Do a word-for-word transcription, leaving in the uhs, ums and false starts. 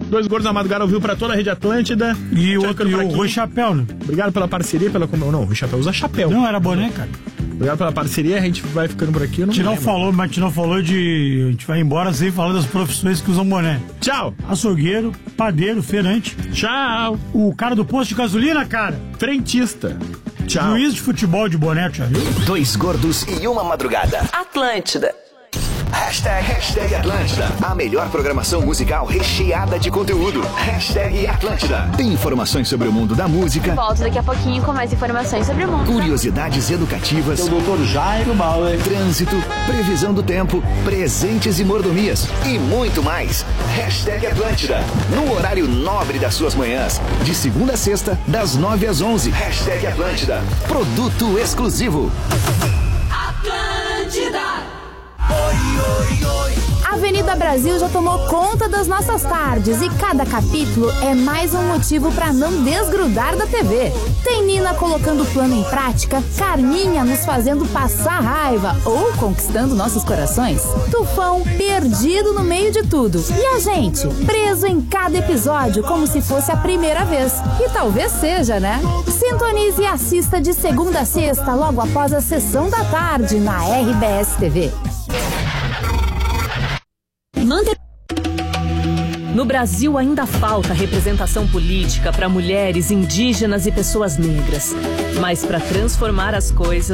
Dois Gordos na Madrugada ouviu pra toda a Rede Atlântida. E o outro, e o Rui Chapéu, né? Obrigado pela parceria, pela... Não, o Rui Chapéu usa chapéu. Não, era boné, cara. Obrigado pela parceria, a gente vai ficando por aqui. A gente não falou, mas a gente não falou de... A gente vai embora sem falar das profissões que usam boné. Tchau. Açougueiro, padeiro, feirante. Tchau. O cara do posto de gasolina, cara. Frentista. Tchau. Juiz de futebol de boné, já viu? Dois Gordos e uma Madrugada. Atlântida. Hashtag, hashtag Atlântida. A melhor programação musical recheada de conteúdo. Hashtag Atlântida. Tem informações sobre o mundo da música. Volto daqui a pouquinho com mais informações sobre o mundo. Curiosidades educativas. O doutor Jairo Bauer. Trânsito, previsão do tempo, presentes e mordomias. E muito mais. Hashtag Atlântida. No horário nobre das suas manhãs. De segunda a sexta, das nove às onze. Hashtag Atlântida. Produto exclusivo. Atlântida. A Avenida Brasil já tomou conta das nossas tardes e cada capítulo é mais um motivo para não desgrudar da T V. Tem Nina colocando o plano em prática, Carminha nos fazendo passar raiva ou conquistando nossos corações, Tufão perdido no meio de tudo e a gente preso em cada episódio como se fosse a primeira vez. E talvez seja, né? Sintonize e assista de segunda a sexta logo após a sessão da tarde na R B S T V. No Brasil ainda falta representação política para mulheres, indígenas e pessoas negras. Mas para transformar as coisas,